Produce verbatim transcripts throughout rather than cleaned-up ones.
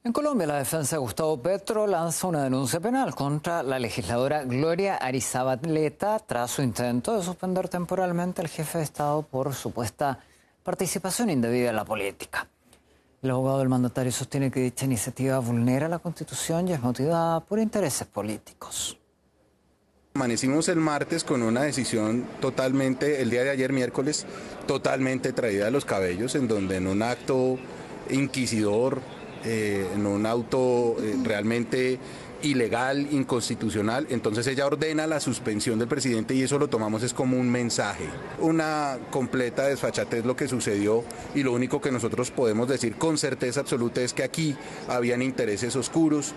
En Colombia, la defensa de Gustavo Petro lanza una denuncia penal contra la legisladora Gloria Arizabaleta tras su intento de suspender temporalmente al jefe de Estado por supuesta participación indebida en la política. El abogado del mandatario sostiene que dicha iniciativa vulnera la Constitución y es motivada por intereses políticos. Amanecimos el martes con una decisión totalmente, el día de ayer miércoles, totalmente traída de los cabellos, en donde en un acto inquisidor, eh, en un auto eh, realmente ilegal, inconstitucional, entonces ella ordena la suspensión del presidente y eso lo tomamos es como un mensaje. Una completa desfachatez lo que sucedió y lo único que nosotros podemos decir con certeza absoluta es que aquí habían intereses oscuros.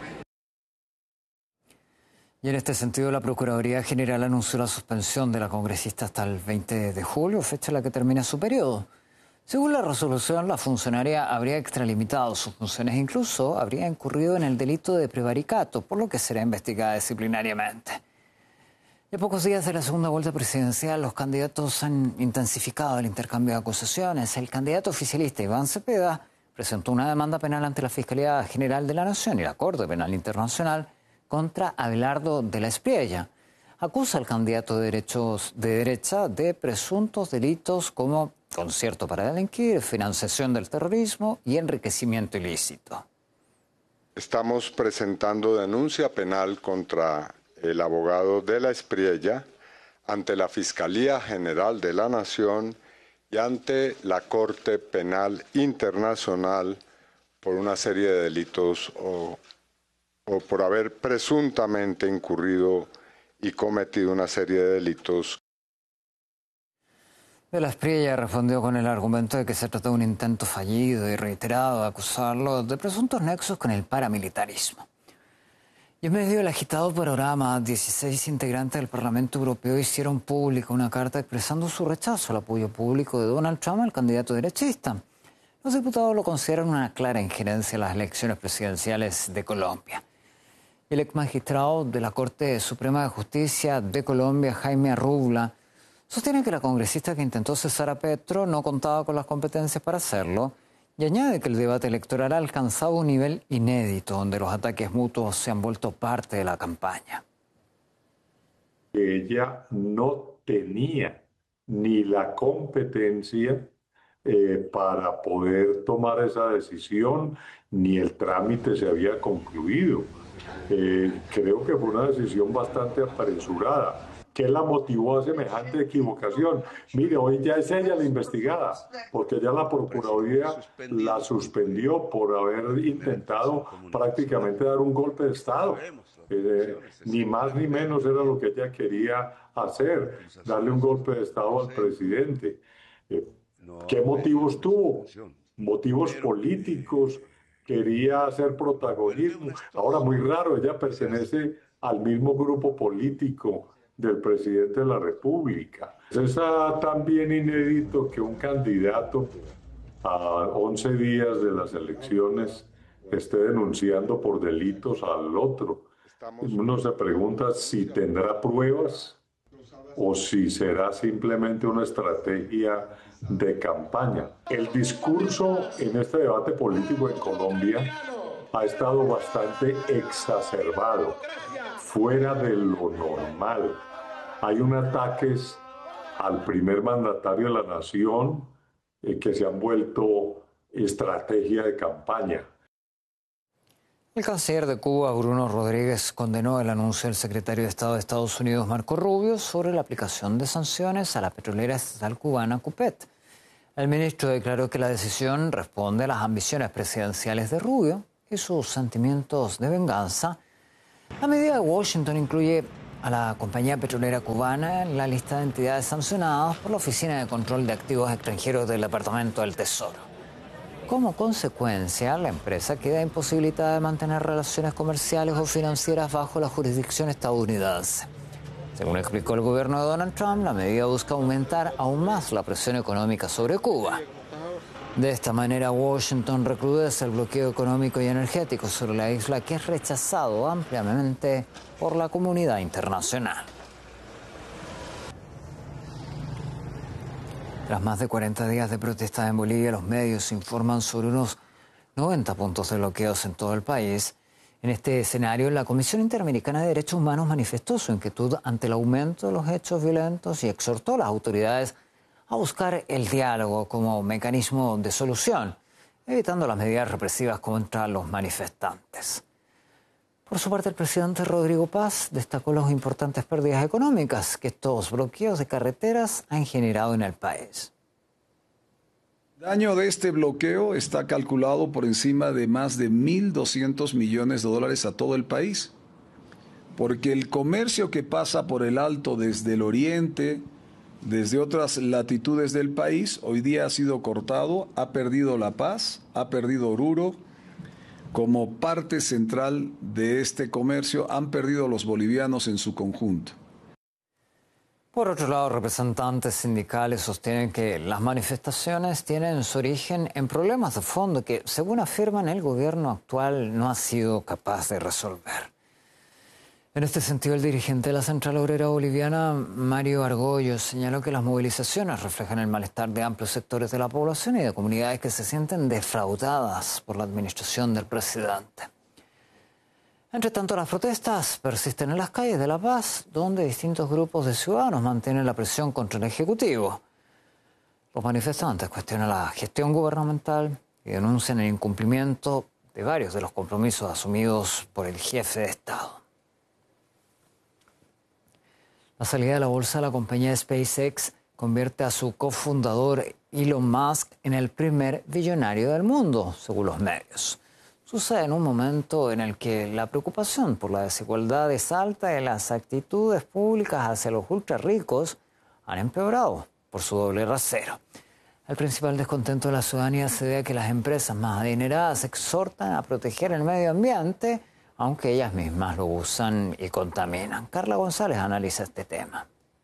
Y en este sentido, la Procuraduría General anunció la suspensión de la congresista hasta el veinte de julio, fecha en la que termina su periodo. Según la resolución, la funcionaria habría extralimitado sus funciones e incluso habría incurrido en el delito de prevaricato, por lo que será investigada disciplinariamente. Y a pocos días de la segunda vuelta presidencial, los candidatos han intensificado el intercambio de acusaciones. El candidato oficialista Iván Cepeda presentó una demanda penal ante la Fiscalía General de la Nación y la Corte Penal Internacional contra Abelardo de la Espriella. Acusa al candidato de, derechos, de derecha de presuntos delitos como concierto para delinquir, financiación del terrorismo y enriquecimiento ilícito. Estamos presentando denuncia penal contra el abogado de la Espriella ante la Fiscalía General de la Nación y ante la Corte Penal Internacional por una serie de delitos o o por haber presuntamente incurrido y cometido una serie de delitos. De la Espriella respondió con el argumento de que se trató de un intento fallido y reiterado de acusarlo de presuntos nexos con el paramilitarismo. Y en medio del agitado panorama, dieciséis integrantes del Parlamento Europeo hicieron pública una carta expresando su rechazo al apoyo público de Donald Trump al candidato derechista. Los diputados lo consideran una clara injerencia en las elecciones presidenciales de Colombia. El ex magistrado de la Corte Suprema de Justicia de Colombia, Jaime Arrubla, sostiene que la congresista que intentó cesar a Petro no contaba con las competencias para hacerlo y añade que el debate electoral ha alcanzado un nivel inédito donde los ataques mutuos se han vuelto parte de la campaña. Ella no tenía ni la competencia eh, para poder tomar esa decisión, ni el trámite se había concluido. Eh, creo que fue una decisión bastante apresurada. ¿Qué la motivó a semejante equivocación? Mire, hoy ya es ella la investigada, porque ya la Procuraduría la suspendió por haber intentado prácticamente dar un golpe de Estado. Eh, ni más ni menos era lo que ella quería hacer, darle un golpe de Estado al presidente. Eh, ¿Qué motivos tuvo? Motivos políticos. Quería hacer protagonismo. Ahora, muy raro, ella pertenece al mismo grupo político del presidente de la República. Es también inédito que un candidato a once días de las elecciones esté denunciando por delitos al otro. Uno se pregunta si tendrá pruebas o si será simplemente una estrategia de campaña. El discurso en este debate político en Colombia ha estado bastante exacerbado, fuera de lo normal. Hay unos ataques al primer mandatario de la nación eh, que se han vuelto estrategia de campaña. El canciller de Cuba, Bruno Rodríguez, condenó el anuncio del secretario de Estado de Estados Unidos, Marco Rubio, sobre la aplicación de sanciones a la petrolera estatal cubana Cupet. El ministro declaró que la decisión responde a las ambiciones presidenciales de Rubio y sus sentimientos de venganza. La medida de Washington incluye a la compañía petrolera cubana en la lista de entidades sancionadas por la Oficina de Control de Activos Extranjeros del Departamento del Tesoro. Como consecuencia, la empresa queda imposibilitada de mantener relaciones comerciales o financieras bajo la jurisdicción estadounidense. Según explicó el gobierno de Donald Trump, la medida busca aumentar aún más la presión económica sobre Cuba. De esta manera, Washington recrudece el bloqueo económico y energético sobre la isla, que es rechazado ampliamente por la comunidad internacional. Tras más de cuarenta días de protestas en Bolivia, los medios informan sobre unos noventa puntos de bloqueos en todo el país. En este escenario, la Comisión Interamericana de Derechos Humanos manifestó su inquietud ante el aumento de los hechos violentos y exhortó a las autoridades a buscar el diálogo como mecanismo de solución, evitando las medidas represivas contra los manifestantes. Por su parte, el presidente Rodrigo Paz destacó las importantes pérdidas económicas que estos bloqueos de carreteras han generado en el país. El daño de este bloqueo está calculado por encima de más de mil doscientos millones de dólares a todo el país, porque el comercio que pasa por el Alto desde el oriente, desde otras latitudes del país, hoy día ha sido cortado, ha perdido La Paz, ha perdido Oruro. Como parte central de este comercio han perdido los bolivianos en su conjunto. Por otro lado, representantes sindicales sostienen que las manifestaciones tienen su origen en problemas de fondo que, según afirman, el gobierno actual no ha sido capaz de resolver. En este sentido, el dirigente de la Central Obrera Boliviana, Mario Argollo, señaló que las movilizaciones reflejan el malestar de amplios sectores de la población y de comunidades que se sienten defraudadas por la administración del presidente. Entre tanto, las protestas persisten en las calles de La Paz, donde distintos grupos de ciudadanos mantienen la presión contra el Ejecutivo. Los manifestantes cuestionan la gestión gubernamental y denuncian el incumplimiento de varios de los compromisos asumidos por el jefe de Estado. La salida de la bolsa de la compañía SpaceX convierte a su cofundador Elon Musk en el primer billonario del mundo, según los medios. Sucede en un momento en el que la preocupación por la desigualdad es alta y las actitudes públicas hacia los ultra ricos han empeorado por su doble rasero. El principal descontento de la ciudadanía se debe a que las empresas más adineradas exhortan a proteger el medio ambiente, aunque ellas mismas lo usan y contaminan. Carla González analiza este tema.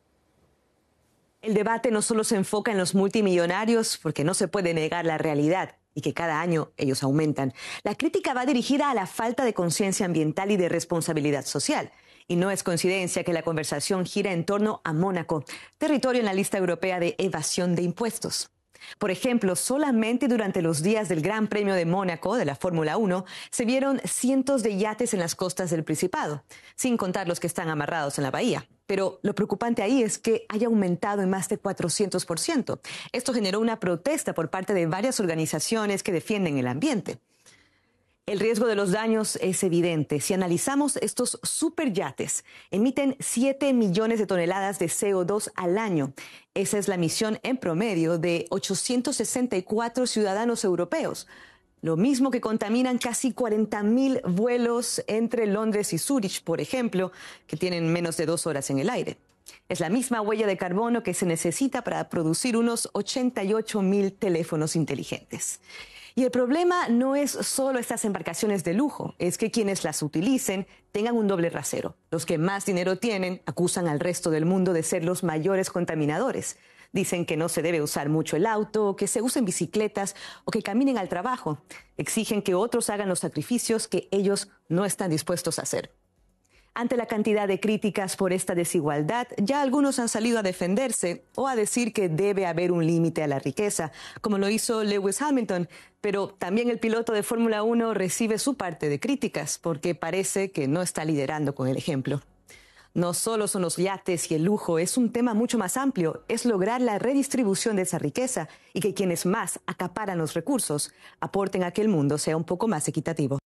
El debate no solo se enfoca en los multimillonarios, porque no se puede negar la realidad y que cada año ellos aumentan. La crítica va dirigida a la falta de conciencia ambiental y de responsabilidad social. Y no es coincidencia que la conversación gira en torno a Mónaco, territorio en la lista europea de evasión de impuestos. Por ejemplo, solamente durante los días del Gran Premio de Mónaco de la Fórmula uno se vieron cientos de yates en las costas del Principado, sin contar los que están amarrados en la bahía. Pero lo preocupante ahí es que haya aumentado en más de cuatrocientos por ciento. Esto generó una protesta por parte de varias organizaciones que defienden el ambiente. El riesgo de los daños es evidente. Si analizamos estos superyates, emiten siete millones de toneladas de C O dos al año. Esa es la emisión en promedio de ochocientos sesenta y cuatro ciudadanos europeos. Lo mismo que contaminan casi cuarenta mil vuelos entre Londres y Zúrich, por ejemplo, que tienen menos de dos horas en el aire. Es la misma huella de carbono que se necesita para producir unos ochenta y ocho mil teléfonos inteligentes. Y el problema no es solo estas embarcaciones de lujo, es que quienes las utilicen tengan un doble rasero. Los que más dinero tienen acusan al resto del mundo de ser los mayores contaminadores. Dicen que no se debe usar mucho el auto, que se usen bicicletas o que caminen al trabajo. Exigen que otros hagan los sacrificios que ellos no están dispuestos a hacer. Ante la cantidad de críticas por esta desigualdad, ya algunos han salido a defenderse o a decir que debe haber un límite a la riqueza, como lo hizo Lewis Hamilton. Pero también el piloto de Fórmula uno recibe su parte de críticas porque parece que no está liderando con el ejemplo. No solo son los yates y el lujo, es un tema mucho más amplio. Es lograr la redistribución de esa riqueza y que quienes más acaparan los recursos aporten a que el mundo sea un poco más equitativo.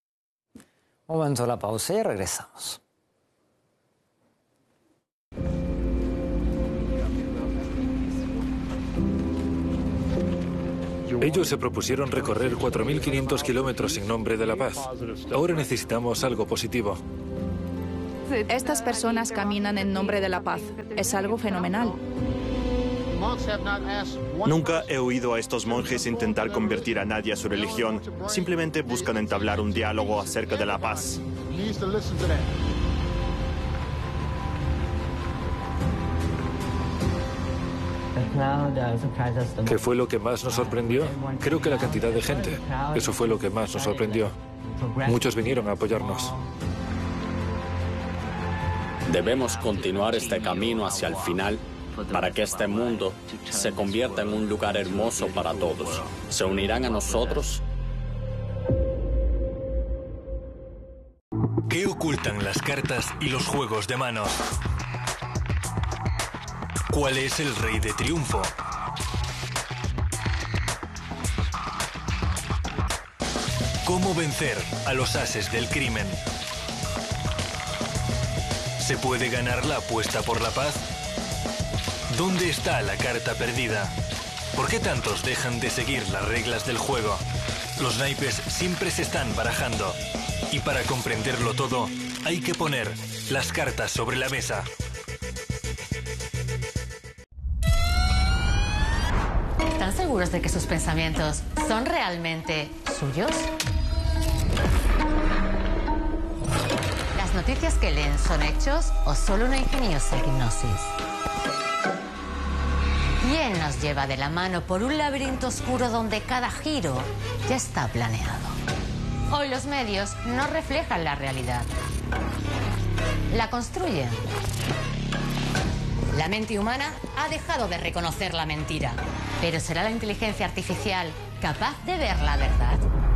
Momento de la pausa y regresamos. Ellos se propusieron recorrer cuatro mil quinientos kilómetros en nombre de la paz. Ahora necesitamos algo positivo. Estas personas caminan en nombre de la paz. Es algo fenomenal. Nunca he oído a estos monjes intentar convertir a nadie a su religión. Simplemente buscan entablar un diálogo acerca de la paz. ¿Qué fue lo que más nos sorprendió? Creo que la cantidad de gente. Eso fue lo que más nos sorprendió. Muchos vinieron a apoyarnos. Debemos continuar este camino hacia el final para que este mundo se convierta en un lugar hermoso para todos. ¿Se unirán a nosotros? ¿Qué ocultan las cartas y los juegos de manos? ¿Cuál es el rey de triunfo? ¿Cómo vencer a los ases del crimen? ¿Se puede ganar la apuesta por la paz? ¿Dónde está la carta perdida? ¿Por qué tantos dejan de seguir las reglas del juego? Los naipes siempre se están barajando. Y para comprenderlo todo, hay que poner las cartas sobre la mesa. ¿Están seguros de que sus pensamientos son realmente suyos? ¿Las noticias que leen son hechos o solo una ingeniosa hipnosis? ¿Quién nos lleva de la mano por un laberinto oscuro donde cada giro ya está planeado? Hoy los medios no reflejan la realidad. La construyen. La mente humana ha dejado de reconocer la mentira. Pero ¿será la inteligencia artificial capaz de ver la verdad?